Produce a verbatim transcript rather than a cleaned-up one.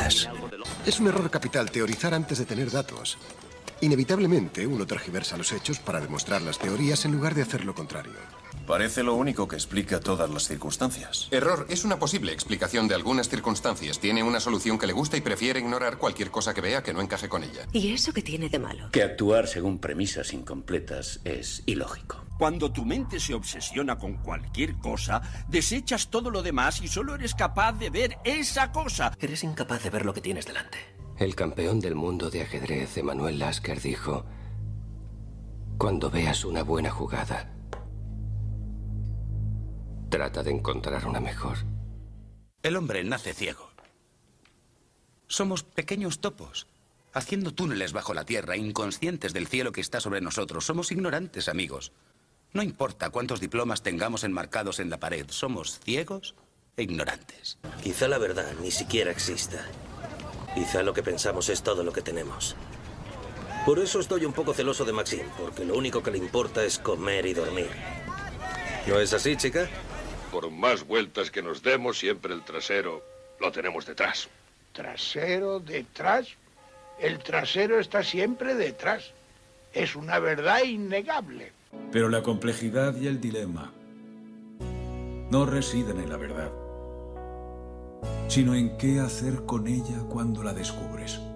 preguntas. Es un error capital teorizar antes de tener datos. Inevitablemente, uno tergiversa los hechos para demostrar las teorías en lugar de hacer lo contrario. Parece lo único que explica todas las circunstancias. Error es una posible explicación de algunas circunstancias. Tiene una solución que le gusta y prefiere ignorar cualquier cosa que vea que no encaje con ella. ¿Y eso qué tiene de malo? Que actuar según premisas incompletas es ilógico. Cuando tu mente se obsesiona con cualquier cosa, desechas todo lo demás y solo eres capaz de ver esa cosa. Eres incapaz de ver lo que tienes delante. El campeón del mundo de ajedrez, Emanuel Lasker, dijo: cuando veas una buena jugada, trata de encontrar una mejor. El hombre nace ciego. Somos pequeños topos, haciendo túneles bajo la tierra, inconscientes del cielo que está sobre nosotros. Somos ignorantes, amigos. No importa cuántos diplomas tengamos enmarcados en la pared, somos ciegos e ignorantes. Quizá la verdad ni siquiera exista. Quizá lo que pensamos es todo lo que tenemos. Por eso estoy un poco celoso de Maxine, porque lo único que le importa es comer y dormir. ¿No es así, chica? Por más vueltas que nos demos, siempre el trasero lo tenemos detrás. ¿Trasero detrás? El trasero está siempre detrás. Es una verdad innegable. Pero la complejidad y el dilema no residen en la verdad, sino en qué hacer con ella cuando la descubres.